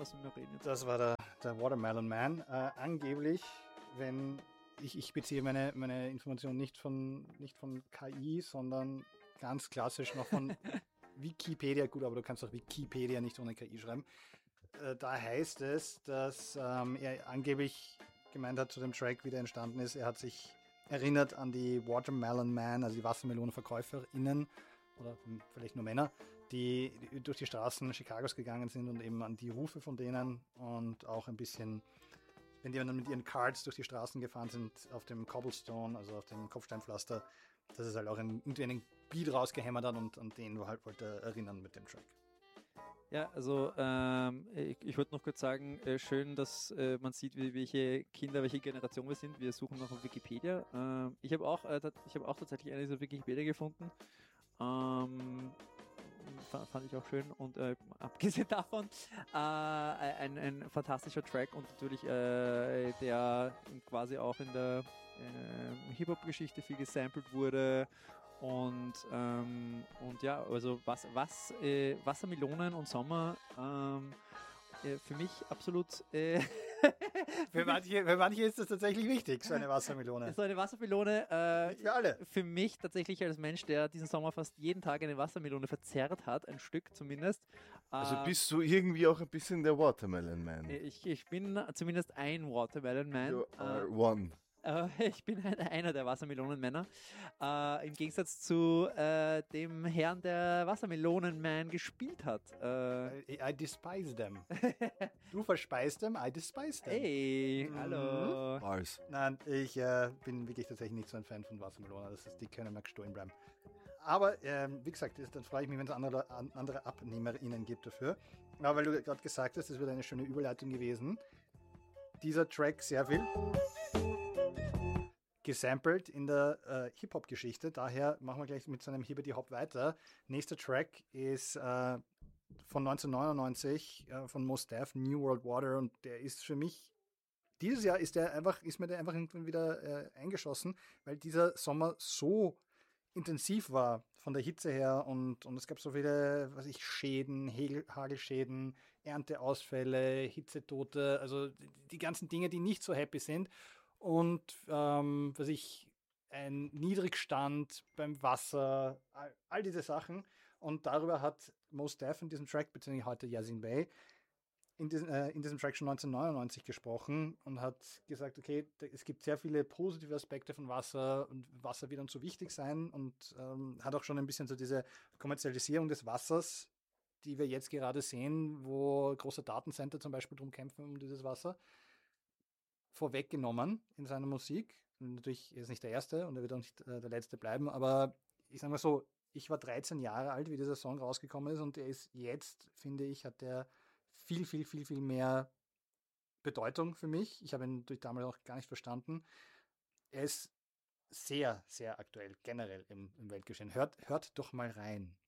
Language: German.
was wir reden jetzt? Das war der Watermelon Man. Angeblich, wenn ich beziehe meine Informationen nicht von KI, sondern ganz klassisch noch von Wikipedia. Gut, aber du kannst auch Wikipedia nicht ohne KI schreiben. Da heißt es, dass er angeblich gemeint hat zu dem Track, wie der entstanden ist. Er hat sich erinnert an die Watermelon Man, also die Wassermelonenverkäuferinnen oder vielleicht nur Männer, die durch die Straßen Chicagos gegangen sind und eben an die Rufe von denen und auch ein bisschen, wenn die dann mit ihren Carts durch die Straßen gefahren sind auf dem Cobblestone, also auf dem Kopfsteinpflaster, dass es halt auch irgendwie einen Beat rausgehämmert hat und an den du halt wollte erinnern mit dem Track. Ja, also ich wollte noch kurz sagen, schön, dass man sieht, welche Kinder, welche Generation wir sind. Wir suchen noch auf Wikipedia. Ich habe auch tatsächlich eines auf Wikipedia gefunden. Fand ich auch schön und abgesehen davon ein fantastischer Track und natürlich der quasi auch in der Hip-Hop-Geschichte viel gesampelt wurde und ja, also Wassermelonen und Sommer für mich absolut Für manche ist das tatsächlich wichtig, so eine Wassermelone. So eine Wassermelone. Für alle. Für mich tatsächlich als Mensch, der diesen Sommer fast jeden Tag eine Wassermelone verzehrt hat, ein Stück zumindest. Also bist du irgendwie auch ein bisschen der Watermelon Man. Ich bin zumindest ein Watermelon Man. You are one. Ich bin einer der Wassermelonenmänner. Im Gegensatz zu dem Herrn, der Wassermelonenman gespielt hat. I despise them. Du verspeist them, I despise them. Hey, hallo. Bars. Nein, ich bin wirklich tatsächlich nicht so ein Fan von Wassermelonen. Die können mir gestohlen bleiben. Aber wie gesagt, dann freue ich mich, wenn es andere AbnehmerInnen gibt dafür. Aber weil du gerade gesagt hast, das wird eine schöne Überleitung gewesen. Dieser Track sehr viel gesampelt in der Hip-Hop-Geschichte. Daher machen wir gleich mit so einem Hibbity-Hop weiter. Nächster Track ist von 1999 von Mos Def, New World Water, und der ist für mich, dieses Jahr ist mir der einfach irgendwann wieder eingeschossen, weil dieser Sommer so intensiv war von der Hitze her und es gab so viele, Schäden, Hagelschäden, Ernteausfälle, Hitzetote, also die ganzen Dinge, die nicht so happy sind. Und ein Niedrigstand beim Wasser, all diese Sachen. Und darüber hat Mos Def in diesem Track, beziehungsweise heute Yasin Bey, in diesem Track schon 1999 gesprochen und hat gesagt, okay, es gibt sehr viele positive Aspekte von Wasser und Wasser wird uns so wichtig sein und hat auch schon ein bisschen so diese Kommerzialisierung des Wassers, die wir jetzt gerade sehen, wo große Datencenter zum Beispiel drum kämpfen um dieses Wasser, vorweggenommen in seiner Musik. Und natürlich ist nicht der erste und er wird auch nicht der letzte bleiben, aber ich sage mal so, ich war 13 Jahre alt, wie dieser Song rausgekommen ist und er ist jetzt, finde ich, hat der viel, viel, viel, viel mehr Bedeutung für mich. Ich habe ihn durch damals auch gar nicht verstanden. Er ist sehr, sehr aktuell, generell im Weltgeschehen. Hört doch mal rein.